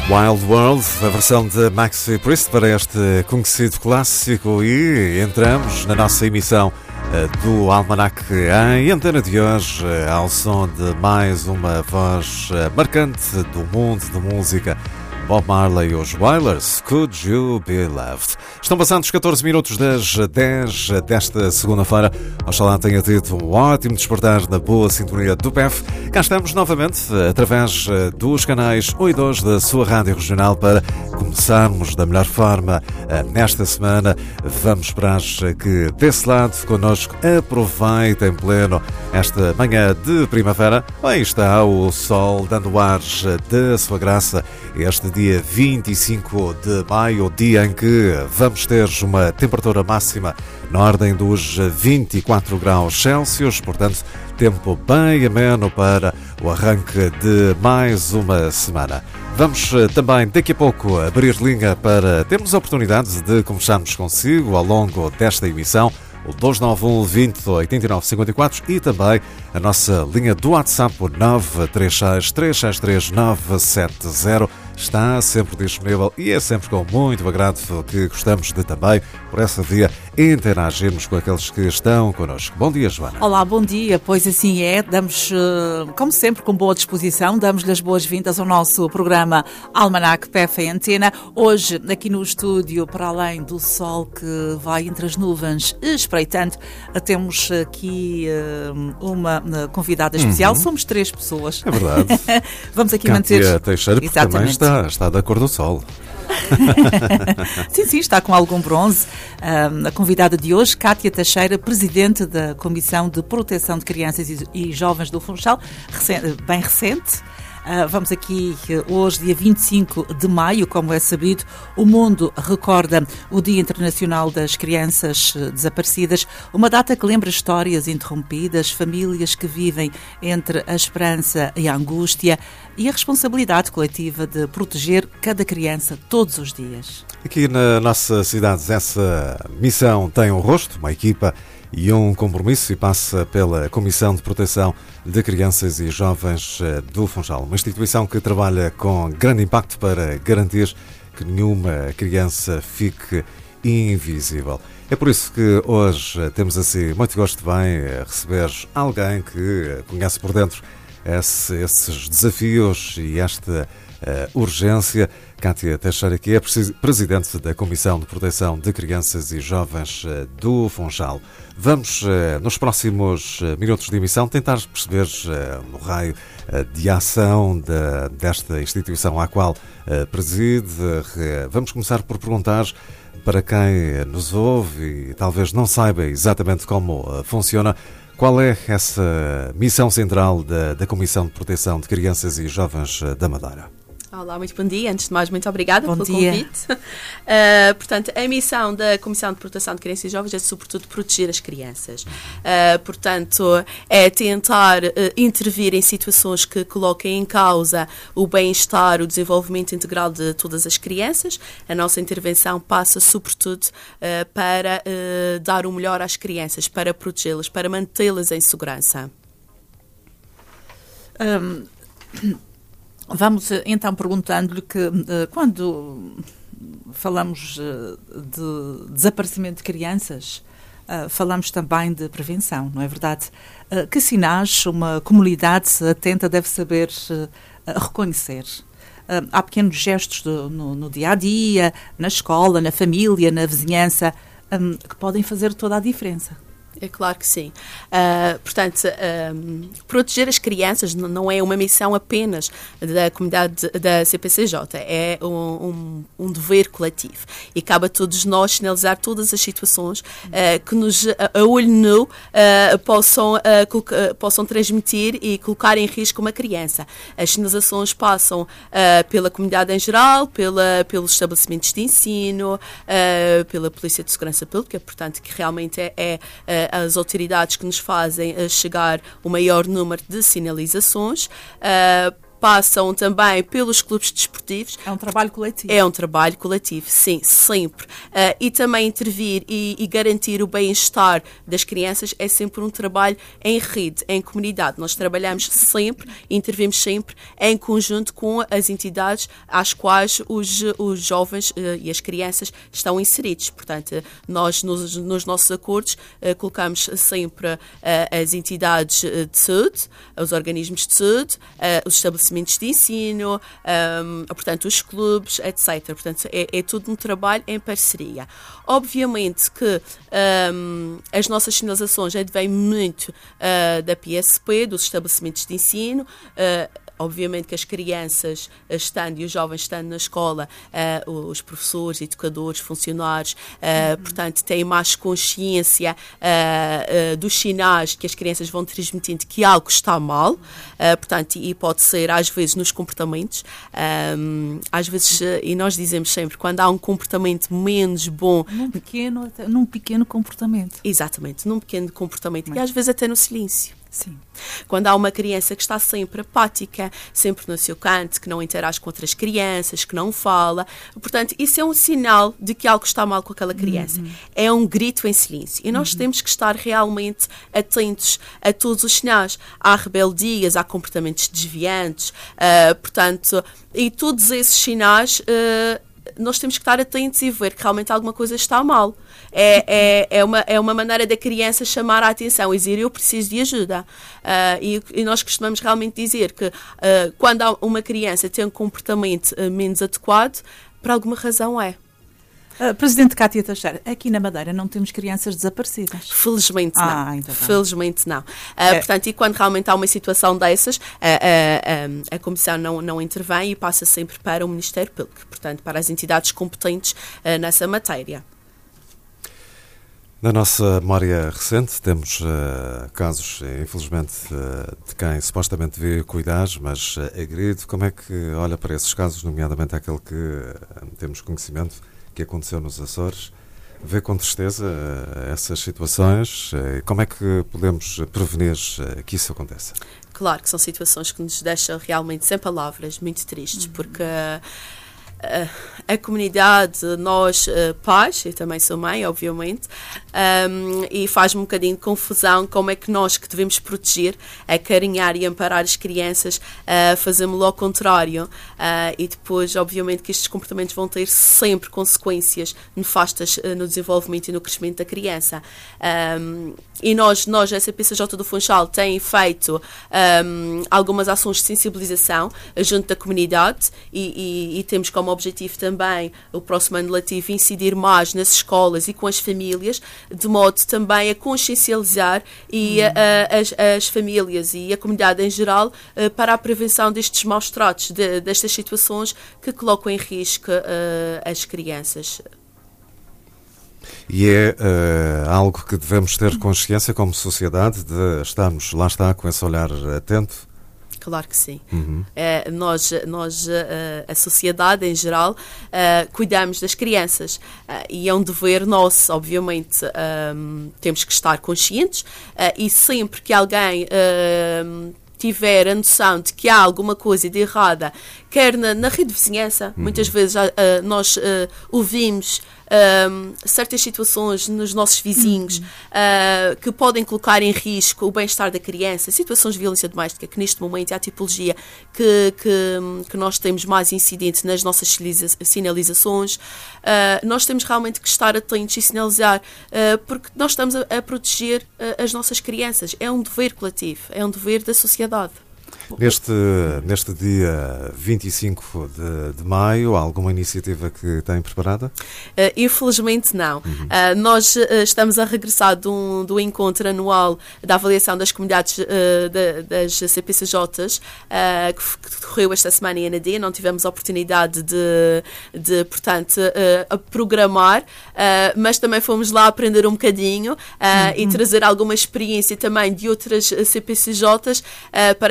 Wild World, a versão de Maxi Priest para este conhecido clássico, e entramos na nossa emissão do Almanac em antena de hoje ao som de mais uma voz marcante do mundo da música, Bob Marley e os Wailers, Could You Be Loved? Estão passando os 14 minutos das 10 desta segunda-feira. Oxalá tenha tido um ótimo despertar na boa sintonia do PEF. Cá estamos novamente, através dos canais 1 e 2 da sua rádio regional, para começarmos da melhor forma nesta semana. Vamos esperar que desse lado connosco aproveitem pleno esta manhã de primavera. Aí está o sol dando ares da sua graça. Este dia 25 de maio, dia em que vamos ter uma temperatura máxima na ordem dos 24 graus Celsius, portanto, tempo bem ameno para o arranque de mais uma semana. Vamos também daqui a pouco abrir linha para termos a oportunidade de conversarmos consigo ao longo desta emissão, o 291 20 89 54, e também a nossa linha do WhatsApp, o 936 363 970. Está sempre disponível e é sempre com muito agrado que gostamos de também, por essa via, interagirmos com aqueles que estão connosco. Bom dia, Joana. Olá, bom dia. Pois assim é, damos, como sempre, com boa disposição, damos-lhe as boas-vindas ao nosso programa Almanac PEF em Antena. Hoje, aqui no estúdio, para além do sol que vai entre as nuvens espreitando, temos aqui uma convidada especial. Somos 3 pessoas. É verdade. Vamos aqui Cátia manter... Teixeira, porque também está da cor do sol. Sim, está com algum bronze. A convidada de hoje, Cátia Teixeira, presidente da Comissão de Proteção de Crianças e Jovens do Funchal, bem recente. Vamos aqui hoje, dia 25 de maio, como é sabido, o mundo recorda o Dia Internacional das Crianças Desaparecidas, uma data que lembra histórias interrompidas, famílias que vivem entre a esperança e a angústia e a responsabilidade coletiva de proteger cada criança todos os dias. Aqui na nossa cidade, essa missão tem um rosto, uma equipa e um compromisso, e passa pela Comissão de Proteção de Crianças e Jovens do Funchal, uma instituição que trabalha com grande impacto para garantir que nenhuma criança fique invisível. É por isso que hoje temos assim muito gosto de bem receber alguém que conhece por dentro esses desafios e esta urgência. Cátia Teixeira, que é presidente da Comissão de Proteção de Crianças e Jovens do Funchal. Vamos, nos próximos minutos de emissão, tentar perceber no raio de ação desta instituição à qual preside. Vamos começar por perguntar, para quem nos ouve e talvez não saiba exatamente como funciona, qual é essa missão central da Comissão de Proteção de Crianças e Jovens da Madeira? Olá, muito bom dia. Antes de mais, muito obrigada pelo dia. Convite. Portanto, a missão da Comissão de Proteção de Crianças e Jovens é, sobretudo, proteger as crianças. Portanto, é tentar intervir em situações que coloquem em causa o bem-estar, o desenvolvimento integral de todas as crianças. A nossa intervenção passa, sobretudo, para dar o melhor às crianças, para protegê-las, para mantê-las em segurança. Vamos então perguntando-lhe que quando falamos de desaparecimento de crianças, falamos também de prevenção, não é verdade? Que sinais uma comunidade atenta deve saber reconhecer? Há pequenos gestos no dia-a-dia, na escola, na família, na vizinhança, que podem fazer toda a diferença. É claro que sim. Portanto, proteger as crianças não é uma missão apenas da comunidade da CPCJ, é um dever coletivo. E cabe a todos nós sinalizar todas as situações que nos, a olho nu, possam transmitir e colocar em risco uma criança. As sinalizações passam pela comunidade em geral, pelos estabelecimentos de ensino, pela Polícia de Segurança Pública, portanto, que realmente é as autoridades que nos fazem chegar o maior número de sinalizações, passam também pelos clubes desportivos. É um trabalho coletivo. É um trabalho coletivo, sim, sempre. E também intervir e garantir o bem-estar das crianças é sempre um trabalho em rede, em comunidade. Nós trabalhamos sempre, intervimos sempre em conjunto com as entidades às quais os jovens e as crianças estão inseridos. Portanto, nós nos nossos acordos colocamos sempre as entidades de saúde, os organismos de saúde, os estabelecimentos de ensino, portanto, os clubes, etc. Portanto, é tudo um trabalho em parceria. Obviamente que as nossas sinalizações advêm muito da PSP, dos estabelecimentos de ensino. Obviamente que as crianças estando e os jovens estando na escola, os professores, educadores, funcionários, portanto, têm mais consciência dos sinais que as crianças vão transmitindo que algo está mal, portanto, e pode ser às vezes nos comportamentos, às vezes, e nós dizemos sempre, quando há um comportamento menos bom... Num pequeno comportamento. Exatamente, num pequeno comportamento, e às vezes até no silêncio. Sim. Quando há uma criança que está sempre apática, sempre no seu canto, que não interage com outras crianças, que não fala, portanto, isso é um sinal de que algo está mal com aquela criança. É um grito em silêncio. E nós temos que estar realmente atentos a todos os sinais. Há rebeldias, há comportamentos desviantes, portanto, e todos esses sinais... nós temos que estar atentos e ver que realmente alguma coisa está mal. É uma maneira da criança chamar a atenção e dizer eu preciso de ajuda. E nós costumamos realmente dizer que quando uma criança tem um comportamento menos adequado, por alguma razão é. Presidente Cátia Teixeira, aqui na Madeira não temos crianças desaparecidas? Felizmente não. Então tá. Felizmente não. Portanto, e quando realmente há uma situação dessas, a Comissão não intervém e passa sempre para o Ministério Público, portanto, para as entidades competentes nessa matéria. Na nossa memória recente temos casos, infelizmente, de quem supostamente devia cuidar, mas agride. Como é que olha para esses casos, nomeadamente aquele que temos conhecimento que aconteceu nos Açores? Vê com tristeza essas situações? Como é que podemos prevenir que isso aconteça? Claro que são situações que nos deixam realmente sem palavras, muito tristes, porque a comunidade, nós pais, eu também sou mãe, obviamente, e faz-me um bocadinho de confusão como é que nós que devemos proteger, acarinhar e amparar as crianças, fazemos-lo ao contrário, e depois, obviamente, que estes comportamentos vão ter sempre consequências nefastas no desenvolvimento e no crescimento da criança. E nós, a CPCJ do Funchal, tem feito algumas ações de sensibilização junto da comunidade e temos como objetivo também, o próximo ano letivo, incidir mais nas escolas e com as famílias, de modo também a consciencializar e as famílias e a comunidade em geral para a prevenção destes maus tratos, destas situações que colocam em risco as crianças. E é algo que devemos ter consciência como sociedade de estarmos, lá está, com esse olhar atento? Claro que sim. Nós a sociedade em geral, cuidamos das crianças e é um dever nosso, obviamente. Temos que estar conscientes e sempre que alguém tiver a noção de que há alguma coisa de errada, quer na rede de vizinhança, muitas vezes nós ouvimos certas situações nos nossos vizinhos que podem colocar em risco o bem-estar da criança, situações de violência doméstica, que neste momento é a tipologia que nós temos mais incidente nas nossas sinalizações. Nós temos realmente que estar atentos e sinalizar, porque nós estamos a proteger as nossas crianças. É um dever coletivo, é um dever da sociedade. Neste dia 25 de maio, há alguma iniciativa que tem preparada? Infelizmente não. Nós estamos a regressar do encontro anual da avaliação das comunidades das CPCJs, que decorreu esta semana em Anadia. Não tivemos a oportunidade de portanto, programar, mas também fomos lá aprender um bocadinho e trazer alguma experiência também de outras CPCJs para também nós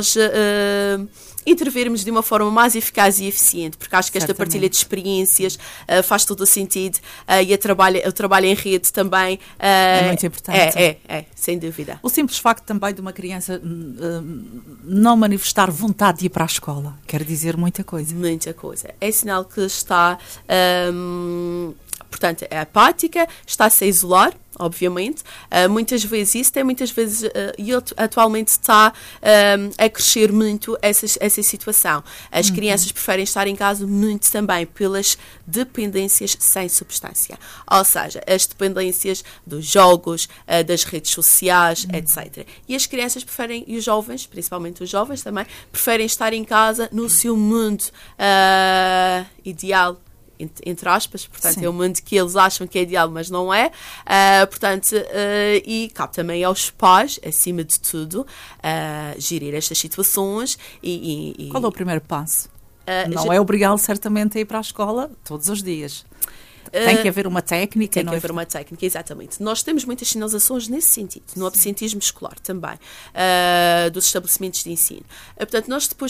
nós intervirmos de uma forma mais eficaz e eficiente, porque acho que esta partilha de experiências faz todo o sentido e o trabalho em rede também é muito importante. Sem dúvida. O simples facto também de uma criança não manifestar vontade de ir para a escola quer dizer muita coisa. Muita coisa. É sinal que está, portanto, é apática, está-se a isolar, obviamente. Muitas vezes isso, e atualmente está a crescer muito essa situação. As crianças preferem estar em casa muito também pelas dependências sem substância. Ou seja, as dependências dos jogos, das redes sociais, etc. E as crianças preferem, e os jovens, principalmente os jovens também, preferem estar em casa no seu mundo ideal, entre aspas, portanto, Sim. é um mundo que eles acham que é ideal, mas não é. E cabe também aos pais, acima de tudo, gerir estas situações. Qual é o primeiro passo? Não é obrigá-lo certamente a ir para a escola todos os dias. Tem que haver uma técnica. Tem que haver uma técnica, exatamente. Nós temos muitas sinalizações nesse sentido, no absentismo escolar também, dos estabelecimentos de ensino. Portanto, nós depois